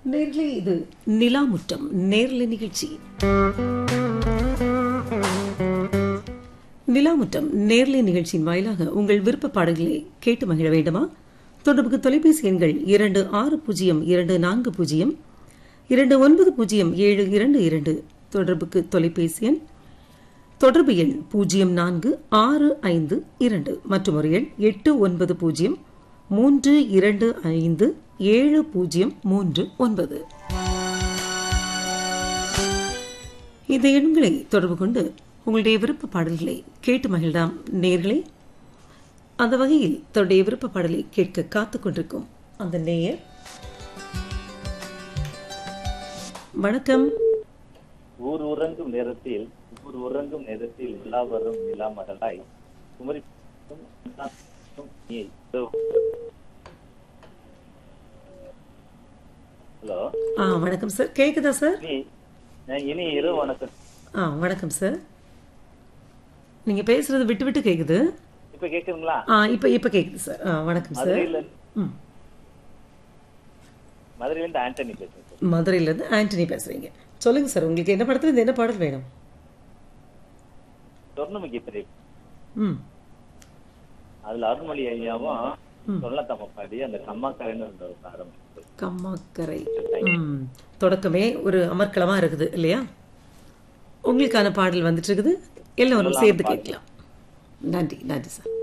நேர்களே, இது நிலாமுற்றம் நேர்ல நிகழ்ச்சி. நிலாமுற்றம் நேர்ல நிகழ்ச்சியின் வாயிலாக உங்கள் விருப்ப பாடல்களை கேட்டு மகிழ வேண்டுமா? தொடர்புக்கு தொலைபேசி எண்கள் 260240 290722. தொடர்புக்கு தொலைபேசி எண் தொடர்பு எண் 0462 மற்றும் ஒரு எண் 8903257039. இந்த எண்களை தொடர்பு கொண்டு உங்களுடைய விருப்ப பாடல்களை கேட்டு மகிழலாம் நேயர்களே. அந்த வகையில் தன்னுடைய விருப்ப பாடலை கேட்க காத்துக் கொண்டிருக்கும் அந்த நேயர், வணக்கம். ஊர் உறங்கும் நேரத்தில் நிலா வரும் நிலா மடலாய் குமரி. ஹலோ, வணக்கம் சார். கேக்குதா சார்? இனி இரவு வணக்கம். வணக்கம் சார். நீங்க பேசுறது விட்டு விட்டு கேக்குது. இப்ப கேக்குதுங்களா? இப்ப கேக்குது சார். வணக்கம் சார். மதுரையில இருந்து ஆண்டனி பேசுறேன் சார். மதுரையில இருந்து ஆண்டனி பேசுறீங்க. சொல்லுங்க சார், உங்களுக்கு என்ன படத்துல இருந்து என்ன பாடல் வேணும்? சொர்ணமுகி திரைப்படம். அதுல அருள்மொழி ஐயாவும் சொல்லத்தம்ம பாடி அந்த கம்மாக்கரைன்னு ஆரம்பிச்சு. கம்மாக்கரை தொடக்கமே ஒரு அமர்க்களமா இருக்குது இல்லையா? உங்களுக்கான பாடல் வந்துட்டு இருக்குது. எல்லோரும் சேர்ந்து கேட்கலாம். நன்றி, நன்றி சார்.